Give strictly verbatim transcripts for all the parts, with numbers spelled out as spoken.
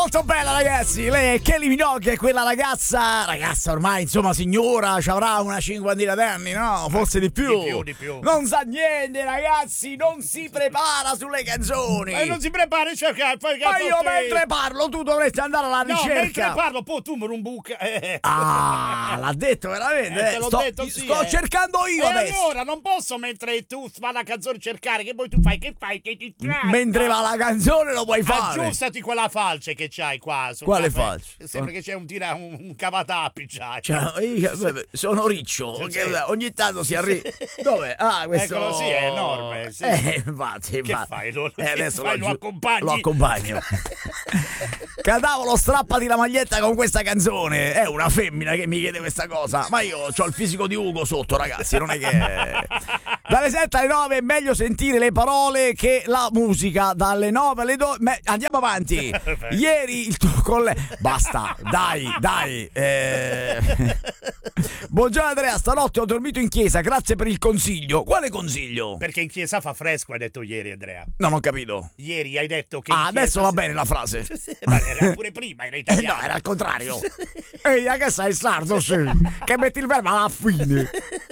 Molto bella, ragazzi. Lei è Kylie Minogue, quella ragazza, ragazza ormai, insomma, signora, ci avrà una cinquantina d'anni, no? Forse di più. Di più, di più. Non sa niente, ragazzi, non si prepara sulle canzoni. E non si prepara, cerca, fai Ma io mentre parlo, tu dovresti andare alla no, ricerca. mentre parlo, poi tu mi un buca. Eh. Ah, l'ha detto veramente? Eh, te l'ho sto detto, sì, sto eh. cercando io E adesso. allora non posso mentre tu fai la canzone cercare, che poi tu fai, che fai, che ti tratta. Mentre va la canzone lo puoi fare. Aggiustati quella falce che c'hai qua. sul Quale capo, eh. falce? Sembra che c'è un, tira, un, un cavatappi, c'hai. Cioè, io sono riccio, Sì, che sì. ogni tanto si arriva. Dove? Ah, questo. Eccolo, sì, è enorme. Sì. Eh, infatti, Che infatti. fai? Lo, Eh, adesso fai, lo, lo accompagni? Lo accompagno. Cadavolo, strappati la maglietta con questa canzone. È una femmina che mi chiede questa cosa. Ma io ho il fisico di Ugo sotto, ragazzi. Non è che. Dalle sette alle nove è meglio sentire le parole che la musica. Dalle nove alle dodici. Andiamo avanti. Ieri il tuo collega. Basta, dai, dai. Eh... Buongiorno Andrea, stanotte ho dormito in chiesa. Grazie per il consiglio. Quale consiglio? Perché in chiesa fa fresco, hai detto ieri, Andrea. Non ho capito. Ieri hai detto che. Ah, in chiesa adesso va bene la frase. Ma era pure prima, era Eh, italiano. no, era al contrario. Ehi, che sei sardo, sì. Che metti il verbo alla fine.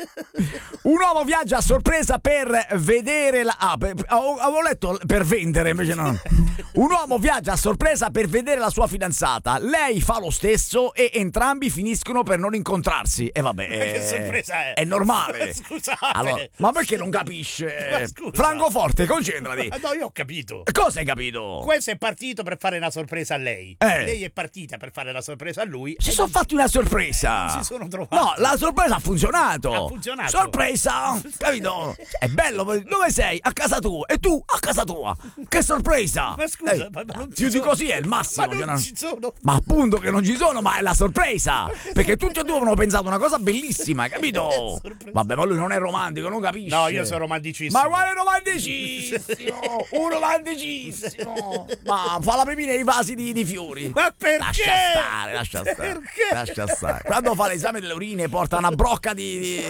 Un uomo viaggia a sorpresa per vedere la... Ah, per... avevo letto per vendere, invece no. Un uomo viaggia a sorpresa per vedere la sua fidanzata. Lei fa lo stesso e entrambi finiscono per non incontrarsi. E vabbè, Ma che è... sorpresa è? È normale. Scusate. Allora, ma perché non capisce? Ma scusa. Francoforte, concentrati. Ah, no, io ho capito. Cosa hai capito? Questo è partito per fare una sorpresa a lei. Eh. Lei è partita per fare la sorpresa a lui. Si e sono non- fatti una sorpresa. non si sono trovati. No, la sorpresa ha funzionato. Ha funzionato. Sorpresa, capito? È bello. Dove sei? A casa tua. E tu a casa tua. Che sorpresa. Ma scusa, Ehi, ma- ma non ci più di sono. così è il massimo. Ma non cioè, non- ci sono. Ma appunto che non ci sono, ma è la sorpresa. Perché tutti e due avevano pensato una cosa bellissima, capito? Sorpresa. Vabbè, ma lui non è romantico, non capisce. No, io sono romanticissimo. Ma quale romanticissimo? Un romanticissimo. Ma fa la pepina nei vasi di, di fiori. Ma perché? Lascia stare, lascia stare. Perché? Lascia stare. Quando fa l'esame delle urine porta una brocca di, di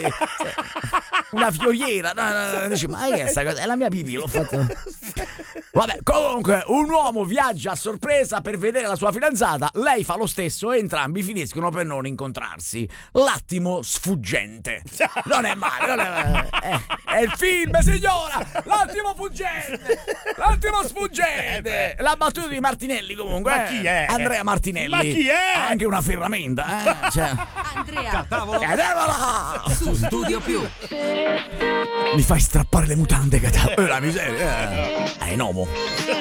una fioriera. No, no, no, dice, ma che è questa cosa? È la mia pipì, l'ho fatto. Vabbè, comunque, un uomo viaggia a sorpresa per vedere la sua fidanzata, lei fa lo stesso e entrambi finiscono per non incontrarsi. L'attimo sfuggente. Non è male, non è male. È, è il film, signora! L'attimo fuggente! L'attimo sfuggente! La battuta di Martinelli, comunque. Ma eh. chi è? Andrea Martinelli. Ma chi è? Anche una ferramenta, eh? Cioè. Andrea, Ed eccola! su Studio Più. Mi fai strappare le mutande, Catà. Eh, la miseria. Eh, è un uomo.